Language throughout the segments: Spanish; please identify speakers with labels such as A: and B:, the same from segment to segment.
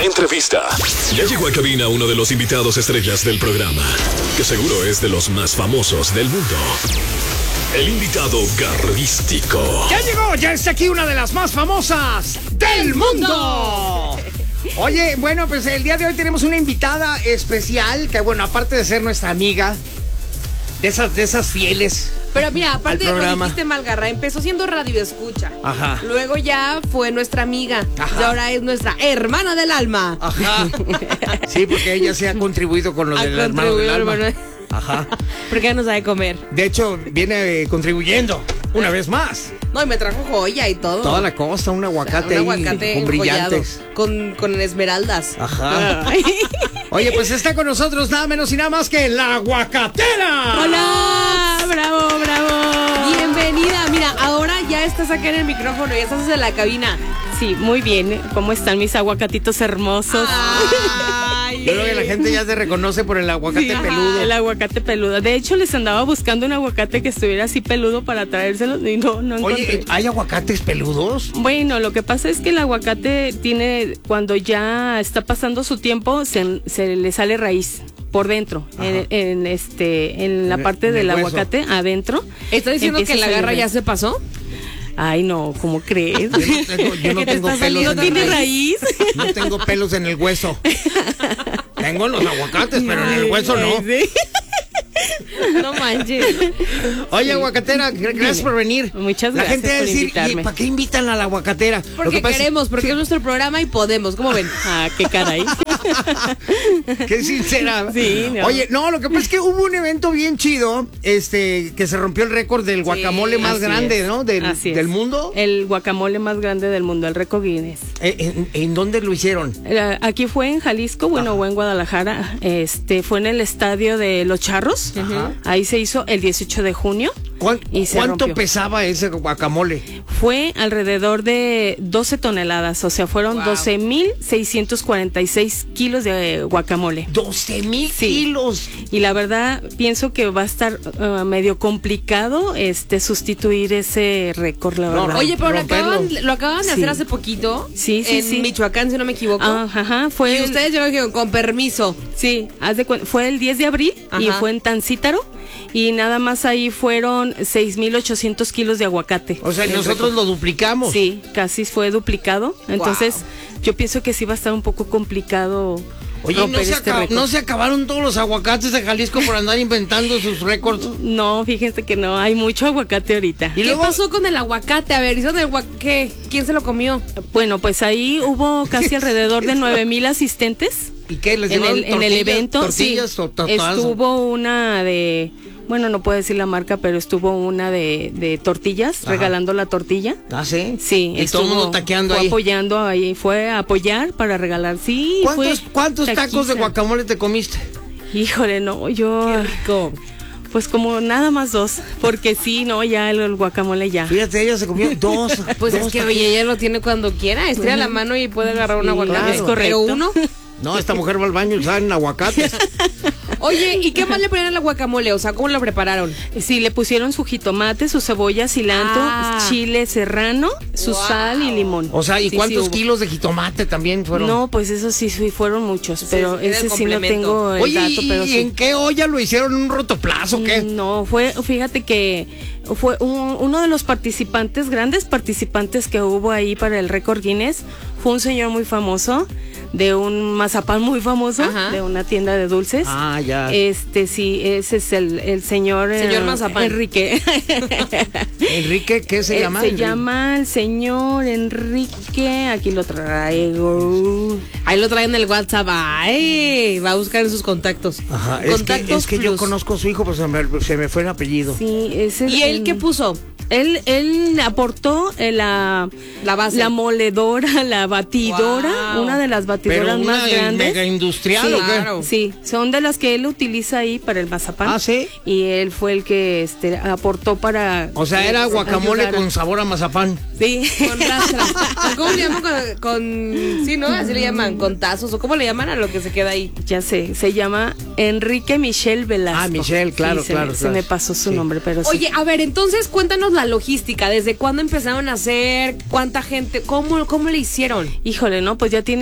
A: entrevista. Ya llegó a cabina uno de los invitados estrellas del programa, que seguro es de los más famosos del mundo. El invitado garrístico.
B: ¡Ya llegó! ¡Ya está aquí una de las más famosas del mundo! Oye, bueno, pues el día de hoy tenemos una invitada especial, que bueno, aparte de ser nuestra amiga, de esas fieles.
C: Pero mira, aparte
B: al
C: lo
B: programa.
C: dijiste mal, Garra, empezó siendo radio escucha.
B: Ajá.
C: Luego ya fue nuestra amiga.
B: Ajá.
C: Y ahora es nuestra hermana del alma.
B: Ajá. Sí, porque ella sí ha contribuido con lo del hermano del alma. Ajá.
C: Porque ya nos da de comer.
B: De hecho, viene contribuyendo una vez más.
C: No, y me trajo joya y todo.
B: Toda la costa, un aguacate,
C: Un aguacate
B: ahí, con brillantes.
C: Con esmeraldas.
B: Ajá. Oye, pues está con nosotros nada menos y nada más que la aguacatera.
C: ¡Hola! ¡Bravo, bravo! Bienvenida. Mira, ahora ya estás acá en el micrófono, ya estás en la cabina.
D: Sí, muy bien. ¿Cómo están mis aguacatitos hermosos?
C: Ay.
B: Yo creo que la gente ya se reconoce por el aguacate
D: Sí,
B: peludo.
D: el aguacate peludo. De hecho, les andaba buscando un aguacate que estuviera así peludo para traérselo y no encontré.
B: Oye, ¿hay aguacates peludos?
D: Bueno, lo que pasa es que el aguacate tiene, cuando ya está pasando su tiempo, se le sale raíz por dentro, en la parte
B: en el
D: del
B: hueso.
D: aguacate, adentro.
C: ¿Estás diciendo
D: empieza
C: que la
D: a salir
C: garra ya
D: raíz.
C: se pasó?
D: Ay, no, ¿cómo crees?
B: Yo no tengo pelos
D: ¿No
B: en
D: tiene
B: el
D: raíz?
B: No tengo pelos en el hueso. Tengo en los aguacates, pero en el hueso no.
D: Sí.
C: No manches.
B: Oye, aguacatera, gracias por venir.
D: Muchas
B: La
D: gracias
B: gente va a
D: por
B: decir,
D: invitarme.
B: ¿para qué invitan a la aguacatera? Lo que
C: Porque
B: pasa es-
C: queremos, porque es nuestro programa y podemos. ¿Cómo ven?
D: Ah, qué caray.
B: Qué sincera.
D: Sí, no.
B: Oye, no, lo que pasa es que hubo un evento bien chido, que se rompió el récord del guacamole más
D: así
B: grande,
D: es.
B: ¿no?
D: Así es.
B: Del mundo.
D: El guacamole más grande del mundo, el récord Guinness.
B: ¿En dónde lo hicieron?
D: Aquí fue en Jalisco, bueno, o en Guadalajara. Fue en el estadio de Los Charros.
B: Ajá.
D: Ahí se hizo el 18 de junio. Y se
B: ¿Cuánto
D: rompió.
B: pesaba ese guacamole?
D: Fue alrededor de 12 toneladas, o sea, fueron
B: Wow.
D: 12,646 kilos de guacamole.
B: 12,000
D: Sí.
B: kilos.
D: Y la verdad, pienso que va a estar medio complicado sustituir ese récord, la verdad.
C: Oye, pero
B: Romperlo.
C: lo acaban de
D: Sí.
C: hacer hace poquito.
D: Sí, sí,
C: en
D: sí.
C: Michoacán, si no me equivoco.
D: Ajá, fue.
C: Y ustedes llegaron con permiso.
D: Sí, fue el 10 de abril y
C: Ajá.
D: fue en Tancítaro. Y nada más ahí fueron 6,800 kilos de aguacate.
B: O sea, nosotros lo duplicamos.
D: Sí, casi fue duplicado. Entonces, yo pienso que sí va a estar un poco complicado.
B: Oye,
D: romper récord.
B: ¿no se acabaron todos los aguacates de Jalisco por andar inventando sus récords?
D: No, fíjense que no, hay mucho aguacate ahorita.
B: ¿Y
C: ¿Qué
B: luego?
C: pasó con el aguacate? A ver, ¿hizo del qué? ¿Quién se lo comió?
D: Bueno, pues ahí hubo casi alrededor de 9,000 asistentes.
B: ¿Y qué? ¿Les
D: En
B: llevaron
D: el
B: tortillas?
D: evento,
B: ¿Tortillas
D: sí,
B: o tostadas?
D: estuvo una de, bueno, no puedo decir la marca, pero estuvo una de tortillas,
B: Ajá.
D: regalando la tortilla.
B: ¿Ah, sí?
D: Sí,
B: Y todo el mundo taqueando
D: fue
B: ahí.
D: apoyando ahí, fue a apoyar para regalar. Sí,
B: ¿Cuántos
D: fue
B: tacos de
D: taquiza.
B: guacamole te comiste?
D: Híjole, no, yo pues como nada más 2, porque sí, no, ya el guacamole ya.
B: Fíjate, ella se comió 2.
C: Pues es que, oye, ella lo tiene cuando quiera. Estira la mano y puede agarrar un
D: Sí,
C: aguacate.
D: es correcto.
C: Pero uno.
B: No, esta mujer va al baño y saben aguacates.
C: Oye, ¿y qué más le ponen al guacamole? O sea, ¿cómo lo prepararon?
D: Sí, le pusieron su jitomate, su cebolla, cilantro,
C: Ah.
D: chile serrano, su
C: Wow.
D: sal y limón.
B: O sea, ¿y
D: Sí,
B: cuántos
D: sí hubo.
B: kilos de jitomate también fueron?
D: No, pues eso sí fueron muchos, pero
C: era el
D: ese sí no
C: complemento.
D: tengo el
B: Oye,
D: dato, pero
B: ¿y
D: sí.
B: en qué olla lo hicieron? ¿Un rotoplazo o qué?
D: No, fíjate que fue uno de los participantes, grandes participantes que hubo ahí para el récord Guinness, fue un señor muy famoso, de un mazapán muy famoso,
C: Ajá.
D: de una tienda de dulces.
B: Ah, ya.
D: Sí, ese es el señor...
C: Señor Mazapán.
D: Enrique.
B: Enrique, ¿qué se llama?
D: Se
B: Enrique.
D: llama el señor Enrique, aquí lo traigo.
C: Ahí lo traen en el WhatsApp. Ay, va a buscar en sus contactos.
B: Ajá,
C: Contactos
B: es que yo
C: Plus.
B: conozco a su hijo, pero se me fue el apellido.
D: Sí, ese
C: ¿Y él qué puso?
D: Él aportó la
C: base.
D: la moledora, la batidora,
C: Wow.
D: una de las
B: ¿Pero
D: batidoras
B: una
D: más grandes.
B: mega industrial
D: Sí,
B: o qué?
C: claro.
D: Sí, son de las que él utiliza ahí para el mazapán.
B: Ah, ¿sí?
D: Y él fue el que aportó para...
B: O sea, era guacamole
D: ayudara.
B: con sabor a mazapán.
D: Sí.
C: Con rastra. ¿Cómo le llaman sí, ¿no? Así le llaman, con tazos. ¿O cómo le llaman a lo que se queda ahí?
D: Ya sé, se llama Enrique Michel Velasco.
B: Ah, Michel, claro,
D: Sí,
B: claro,
D: Se
B: claro.
D: me pasó su
B: Sí.
D: nombre, pero sí.
C: Oye, a ver, entonces cuéntanos la logística. ¿Desde cuándo empezaron a hacer? ¿Cuánta gente? ¿Cómo le hicieron?
D: Híjole, no, pues ya tiene meses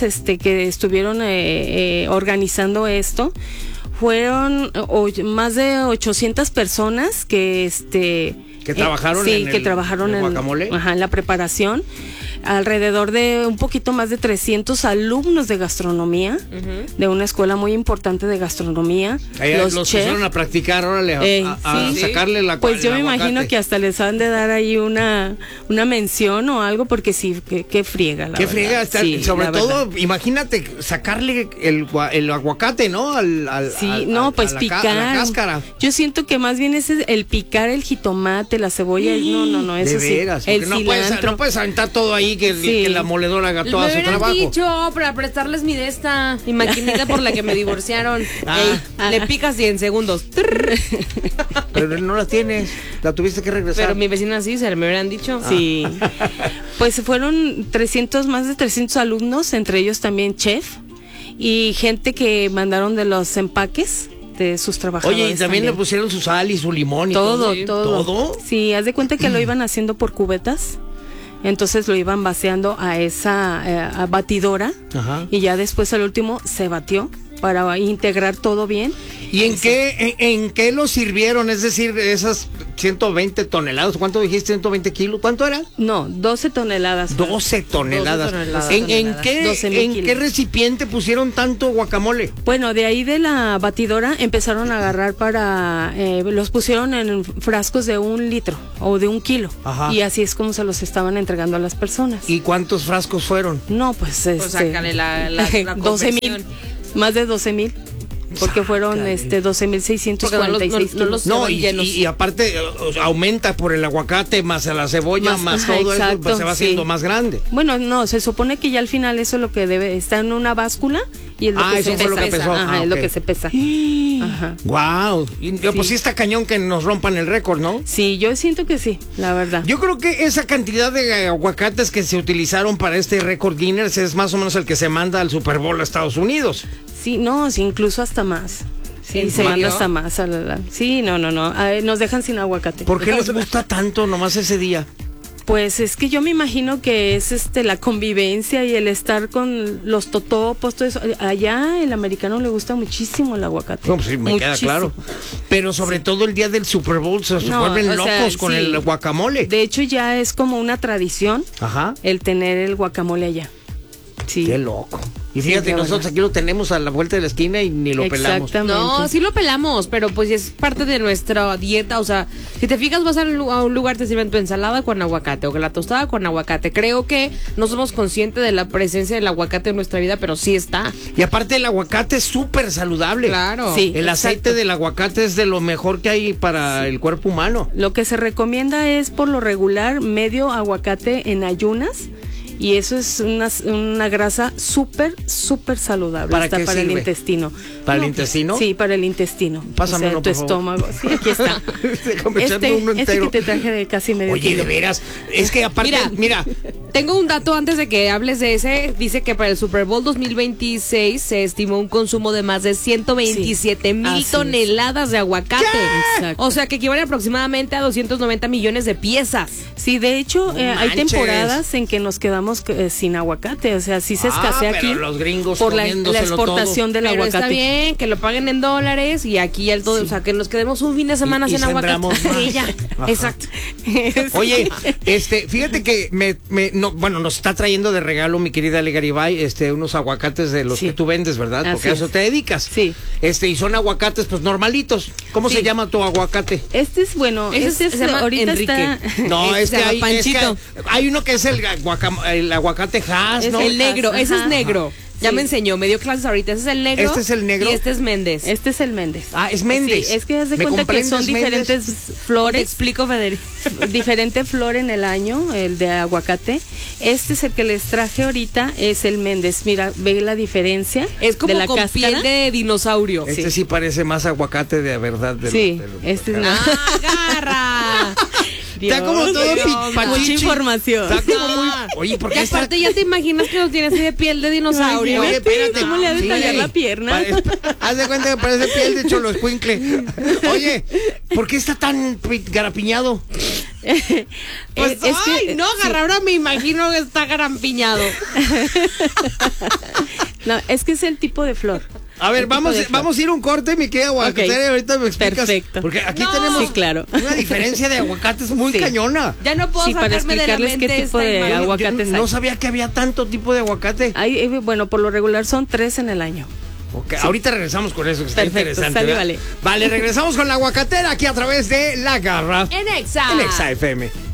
D: que estuvieron organizando esto. Fueron más de 800 personas que
B: trabajaron
D: en el
B: guacamole.
D: Ajá, en la preparación. Alrededor de un poquito más de 300 alumnos de gastronomía, de una escuela muy importante de gastronomía.
B: Los pusieron a practicar, órale, a sacarle la
D: Pues yo me imagino que hasta les han de dar ahí una mención o algo, porque sí, qué friega, la
B: qué
D: verdad.
B: friega,
D: Sí,
B: sobre todo, imagínate, sacarle el aguacate, ¿no?
D: Picar.
B: A la cáscara.
D: Yo siento que más bien es el picar el jitomate, la cebolla, no, eso
B: de
D: sí.
B: veras,
D: El
B: no puedes aventar todo ahí que la moledora haga todo su trabajo.
C: Me dicho para prestarles mi de esta mi maquinita por la que me divorciaron. Le picas y en segundos.
B: Pero no la tienes, la tuviste que regresar.
C: Pero mi vecina sí, se me hubieran dicho.
D: Sí. Pues fueron más de 300 alumnos, entre ellos también chef y gente que mandaron de los empaques de sus trabajadores.
B: Oye, y también le pusieron su sal y su limón y todo.
D: ¿Todo? Sí, haz de cuenta que lo iban haciendo por cubetas. Entonces lo iban vaciando a esa batidora. Ajá. Y ya después al último se batió para integrar todo bien.
B: ¿Y en qué lo sirvieron? Es decir, esas 120 toneladas, ¿cuánto dijiste? ¿120 kilos? ¿Cuánto era?
D: No, 12 toneladas.
B: 12 toneladas. ¿En qué recipiente pusieron tanto guacamole?
D: Bueno, de ahí de la batidora empezaron a agarrar los pusieron en frascos de 1 litro o de 1 kilo. Ajá. Y así es como se los estaban entregando a las personas.
B: ¿Y cuántos frascos fueron?
D: No, pues
C: sácale la
D: 12,000, más de 12,000. Porque fueron 12,646
B: y aparte aumenta por el aguacate más a la cebolla más todo exacto, eso, pues se va haciendo más grande.
D: Bueno, no, se supone que ya al final eso es lo que debe, está en una báscula y es lo que se pesa.
B: Lo que pesó.
D: Es lo que se pesa.
B: Ajá. Wow. Pues sí está cañón que nos rompan el récord, ¿no?
D: Sí, yo siento que sí, la verdad.
B: Yo creo que esa cantidad de aguacates que se utilizaron para este récord Guinness es más o menos el que se manda al Super Bowl a Estados Unidos.
D: Sí, no, sí, incluso hasta más. Sí, se manda hasta más. Sí, no. Nos dejan sin aguacate.
B: ¿Por qué les gusta tanto nomás ese día?
D: Pues es que yo me imagino que es la convivencia y el estar con los totopos, todo eso. Allá el americano le gusta muchísimo el aguacate.
B: No, pues sí, me queda claro. Pero sobre todo el día del Super Bowl se vuelven locos con el guacamole.
D: De hecho ya es como una tradición el tener el guacamole allá. Sí.
B: Qué loco. Y fíjate, nosotros aquí lo tenemos a la vuelta de la esquina y ni lo pelamos.
C: No, sí lo pelamos, pero pues es parte de nuestra dieta. O sea, si te fijas, vas a un lugar, te sirven tu ensalada con aguacate o la tostada con aguacate. Creo que no somos conscientes de la presencia del aguacate en nuestra vida, pero sí está.
B: Y aparte el aguacate es súper saludable.
C: Claro.
B: Sí, el aceite del aguacate es de lo mejor que hay para el cuerpo humano.
D: Lo que se recomienda es por lo regular medio aguacate en ayunas. Y eso es una grasa súper saludable.
B: ¿Para qué
D: para
B: sirve?
D: El intestino.
B: ¿Para el intestino?
D: Sí, para el intestino.
B: Pásame uno,
D: tu estómago. Sí, aquí está. Este que te traje de casi medio kilo.
B: Oye, de veras. Es que aparte, mira.
C: Tengo un dato antes de que hables de ese. Dice que para el Super Bowl 2026 se estimó un consumo de más de 127,000 toneladas de aguacate. Exacto. O sea, que equivale aproximadamente a 290 millones de piezas.
D: Sí, de hecho, hay temporadas en que nos quedamos sin aguacate, o sea, sí se escasea aquí
B: los gringos
D: por la exportación del aguacate.
C: Está bien que lo paguen en dólares y aquí el todo, o sea, que nos quedemos un fin de semana sin aguacate.
B: Sí,
C: ya. Exacto.
B: Oye, fíjate que nos está trayendo de regalo mi querida Ale Garibay, unos aguacates de los que tú vendes, ¿verdad? Porque a eso te dedicas.
D: Sí.
B: Y son aguacates pues normalitos. ¿Cómo se llama tu aguacate?
D: Este es se llama ahorita
C: Enrique.
D: está
B: No,
C: Panchito.
B: Hay uno que es el aguacate Hass, ¿no?
C: El negro, ese es negro. Ya me enseñó, me dio clases ahorita. Ese es el negro.
B: Este es el negro.
C: Y este es Méndez.
D: Este es el Méndez.
B: Ah, es Méndez.
D: Sí, es que haz de cuenta que son diferentes flores.
C: Te explico, Federico.
D: Diferente flor en el año, el de aguacate. Este es el que les traje ahorita, es el Méndez. Mira, ve la diferencia.
C: Es como
D: de la
C: con
D: cáscara.
C: Piel de dinosaurio.
B: Sí parece más aguacate de verdad.
D: Este es
C: ¡agarra!
B: Está como todo
D: mucha información.
B: Está como muy... Oye, ¿por qué
C: aparte ya te imaginas que lo tienes así de piel de dinosaurio?
B: Oye, espérate.
D: ¿Cómo le ha de tallar la pierna?
B: Haz de cuenta que parece piel de choloescuincle. Oye, ¿por qué está tan garapiñado?
C: Pues, no, agarra, ahora me imagino que está garampiñado.
D: No, es que es el tipo de flor.
B: A ver, vamos a ir un corte, mi querida aguacatera,
D: Okay.
B: y ahorita me explicas.
D: Perfecto.
B: Porque aquí tenemos
D: sí, claro.
B: una diferencia de aguacates muy cañona.
C: Ya no puedo
D: para
C: sacarme de la
D: explicarles
C: mente
D: qué tipo
C: esta
D: de
C: imagen.
D: aguacates
B: No
D: hay.
B: sabía que había tanto tipo de aguacate.
D: Bueno, por lo regular son 3 en el año.
B: Okay, ahorita regresamos con eso, que está
D: Perfecto,
B: interesante.
D: sale,
B: ¿verdad?
D: vale.
B: Vale, regresamos con la aguacatera aquí a través de La Garra
C: En Exa.
B: en Exa FM.